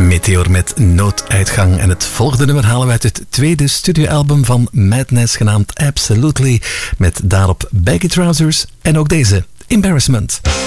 Meteor met Nooduitgang. En het volgende nummer halen we uit het tweede studioalbum van Madness, genaamd Absolutely. Met daarop Baggy Trousers en ook deze, Embarrassment.